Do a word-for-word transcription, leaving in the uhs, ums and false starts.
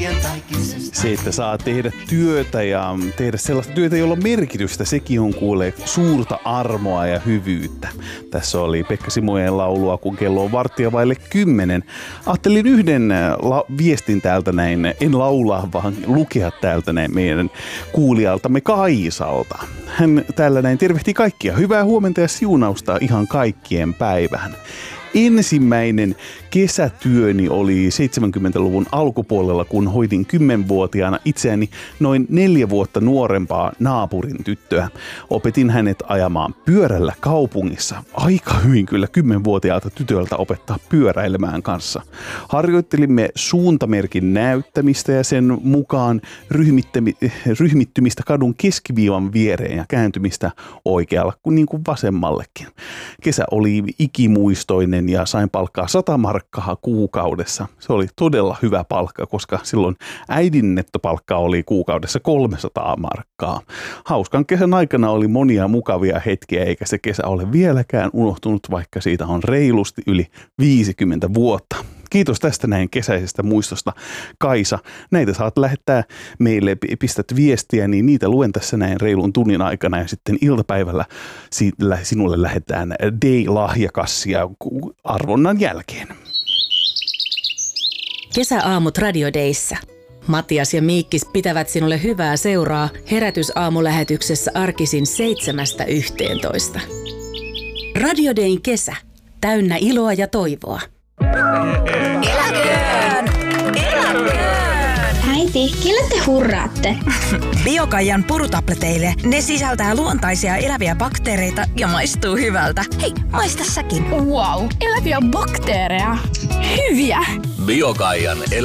Se, että saa tehdä työtä ja tehdä sellaista työtä, jolla on merkitystä, sekin on kuulee suurta armoa ja hyvyyttä. Tässä oli Pekka Simojen laulua, kun kello on varttia vaille kymmenen. Ajattelin yhden la- viestin täältä näin, en laulaa, vaan lukea täältä näin meidän kuulijaltamme Kaisalta. Hän täällä näin tervehti kaikkia. Hyvää huomenta ja siunausta ihan kaikkien päivään. Ensimmäinen kesätyöni oli seitsemänkymmentäluvun alkupuolella, kun hoidin kymmenvuotiaana itseäni noin neljä vuotta nuorempaa naapurin tyttöä. Opetin hänet ajamaan pyörällä kaupungissa. Aika hyvin kyllä kymmenvuotiaalta tytöltä opettaa pyöräilemään kanssa. Harjoittelimme suuntamerkin näyttämistä ja sen mukaan ryhmittymistä kadun keskiviivan viereen ja kääntymistä oikealla kuin, niin kuin vasemmallekin. Kesä oli ikimuistoinen ja sain palkkaa sata markkaa kuukaudessa. Se oli todella hyvä palkka, koska silloin äidin nettopalkka oli kuukaudessa kolmesataa markkaa. Hauskan kesän aikana oli monia mukavia hetkiä, eikä se kesä ole vieläkään unohtunut, vaikka siitä on reilusti yli viisikymmentä vuotta. Kiitos tästä näin kesäisestä muistosta, Kaisa. Näitä saat lähettää meille, pistät viestiä, niin niitä luen tässä näin reilun tunnin aikana. Ja sitten iltapäivällä sinulle lähetään Day-lahjakassia arvonnan jälkeen. Kesäaamut Radio Dayssä. Matias ja Miikkis pitävät sinulle hyvää seuraa herätysaamulähetyksessä arkisin seitsemästä yhteentoista. Radio Dayn kesä. Täynnä iloa ja toivoa. Eläköön! Eläköön! Äiti, kelle te hurraatte? Biokaijan purutableteille. Ne sisältää luontaisia eläviä bakteereita ja maistuu hyvältä. Hei, maista säkin. Wow, eläviä bakteereja. Hyviä! Biokaijan